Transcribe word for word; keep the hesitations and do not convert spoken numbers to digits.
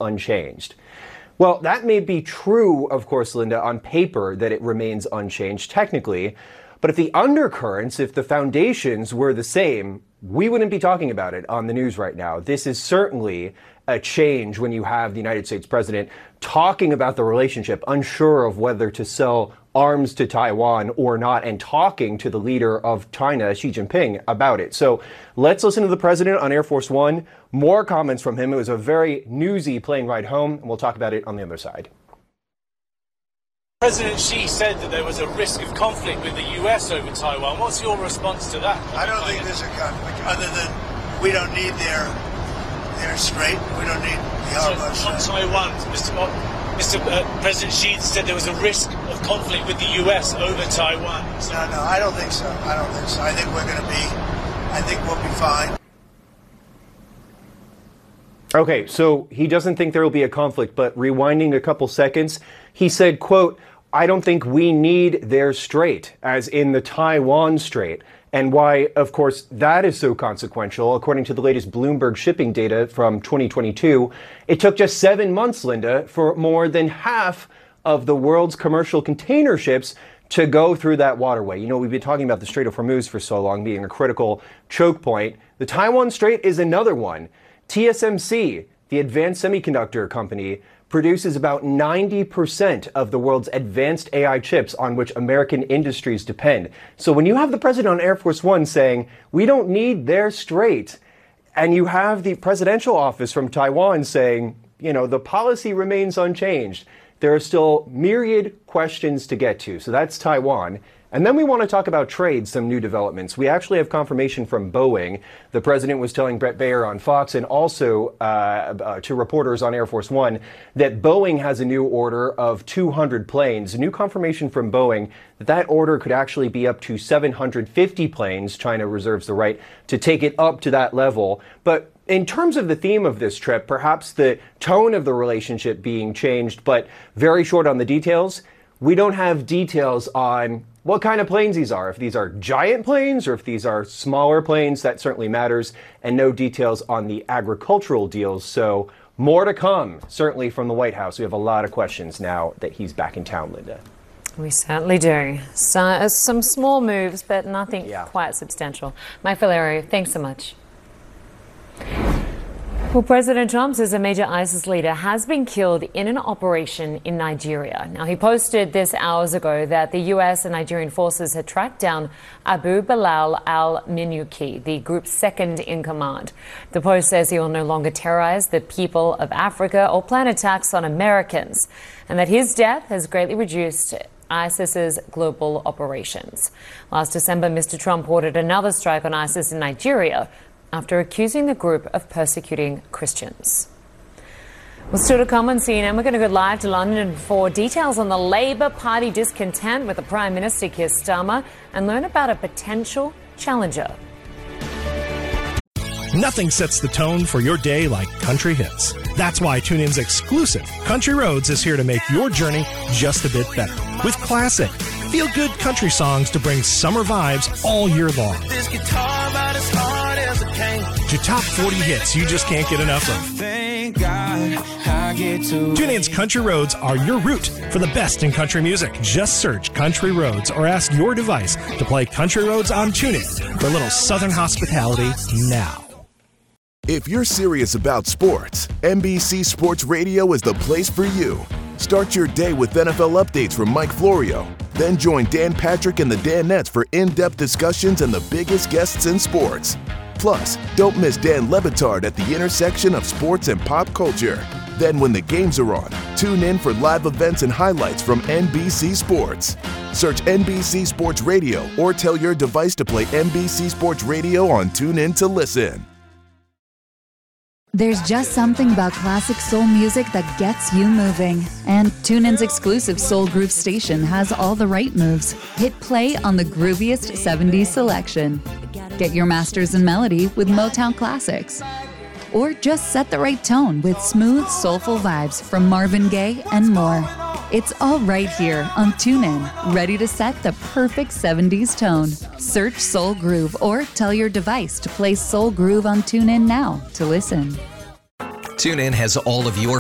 unchanged. Well, that may be true, of course, Linda, on paper that it remains unchanged technically. But if the undercurrents, if the foundations were the same, we wouldn't be talking about it on the news right now. This is certainly a change when you have the United States president talking about the relationship, unsure of whether to sell arms to Taiwan or not, and talking to the leader of China, Xi Jinping, about it. So let's listen to the president on Air Force One. More comments from him. It was a very newsy plane ride home, and we'll talk about it on the other side. President Xi said that there was a risk of conflict with the U S over Taiwan. What's your response to that? I don't think there's a conflict, other than we don't need their their straight. We don't need the so harbor. On Taiwan, Mister Mo- Mister Uh, President Xi said there was a risk of conflict with the U S over Taiwan. So no, no, I don't think so. I don't think so. I think we're going to be, I think we'll be fine. Okay, so he doesn't think there will be a conflict, but rewinding a couple seconds, he said, quote, I don't think we need their strait, as in the Taiwan Strait. And why, of course, that is so consequential. According to the latest Bloomberg shipping data from twenty twenty-two, it took just seven months, Linda, for more than half of the world's commercial container ships to go through that waterway. You know, we've been talking about the Strait of Hormuz for so long being a critical choke point. The Taiwan Strait is another one. T S M C, the advanced semiconductor company, produces about ninety percent of the world's advanced A I chips on which American industries depend. So when you have the president on Air Force One saying, we don't need their strait, and you have the presidential office from Taiwan saying, you know, the policy remains unchanged, there are still myriad questions to get to. So that's Taiwan. And then we want to talk about trade, some new developments. We actually have confirmation from Boeing. The president was telling Brett Baer on Fox and also uh, uh, to reporters on Air Force One that Boeing has a new order of two hundred planes. New confirmation from Boeing that that order could actually be up to seven hundred fifty planes. China reserves the right to take it up to that level. But in terms of the theme of this trip, perhaps the tone of the relationship being changed, but very short on the details. We don't have details on what kind of planes these are. If these are giant planes or if these are smaller planes, that certainly matters. And no details on the agricultural deals. So more to come, certainly from the White House. We have a lot of questions now that he's back in town, Linda. We certainly do. So, uh, some small moves, but nothing yeah. quite substantial. Mike Valerio, thanks so much. Well, President Trump says a major ISIS leader has been killed in an operation in Nigeria. Now, he posted this hours ago that the U S and Nigerian forces had tracked down Abu Bilal al-Minuki, the group's second in command. The post says he will no longer terrorize the people of Africa or plan attacks on Americans, and that his death has greatly reduced ISIS's global operations. Last December, Mister Trump ordered another strike on ISIS in Nigeria, after accusing the group of persecuting Christians. Well, still to come on C N N, we're going to go live to London for details on the Labour Party discontent with the Prime Minister Keir Starmer and learn about a potential challenger. Nothing sets the tone for your day like country hits. That's why TuneIn's exclusive Country Roads is here to make your journey just a bit better. With classic, feel-good country songs to bring summer vibes all year long. This guitar about as hard as it can. To top forty hits you just can't get enough of. Thank God I get to TuneIn's Country Roads are your route for the best in country music. Just search Country Roads or ask your device to play Country Roads on TuneIn for a little Southern hospitality now. If you're serious about sports, N B C Sports Radio is the place for you. Start your day with N F L updates from Mike Florio. Then join Dan Patrick and the Danettes for in-depth discussions and the biggest guests in sports. Plus, don't miss Dan Lebitard at the intersection of sports and pop culture. Then when the games are on, tune in for live events and highlights from N B C Sports. Search N B C Sports Radio or tell your device to play N B C Sports Radio on TuneIn to listen. There's just something about classic soul music that gets you moving. And TuneIn's exclusive Soul Groove station has all the right moves. Hit play on the grooviest seventies selection. Get your masters in melody with Motown classics. Or just set the right tone with smooth, soulful vibes from Marvin Gaye and more. It's all right here on TuneIn, ready to set the perfect seventies tone. Search Soul Groove or tell your device to play Soul Groove on TuneIn now to listen. TuneIn has all of your